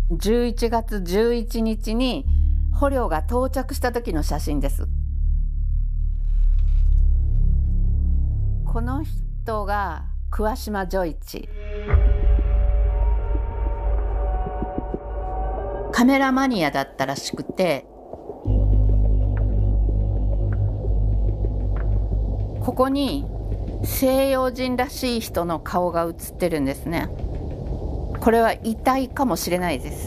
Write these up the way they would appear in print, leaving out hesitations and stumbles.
11月11日に捕虜が到着した時の写真です。この人が桑島ジョイチ。カメラマニアだったらしくて、ここに西洋人らしい人の顔が写ってるんですね。これは遺体かもしれないです。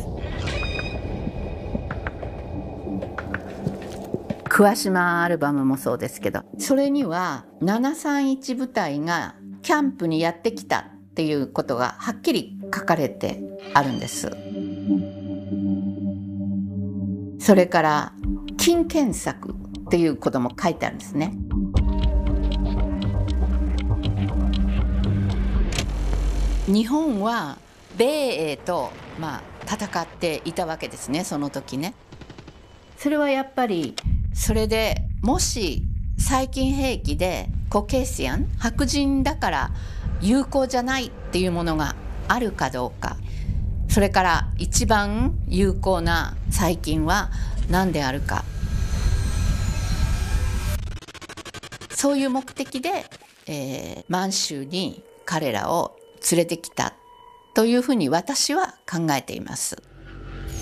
桑島アルバムもそうですけど、それには731部隊がキャンプにやってきたっていうことがはっきり書かれてあるんです。それから金検索っていうことも書いてあるんですね。日本は米英と戦っていたわけですね、その時ね。それはやっぱりそれでもし細菌兵器でコケーシアン、白人だから有効じゃないっていうものがあるかどうか、それから一番有効な細菌は何であるか、そういう目的で、満州に彼らを連れてきたというふうに私は考えています。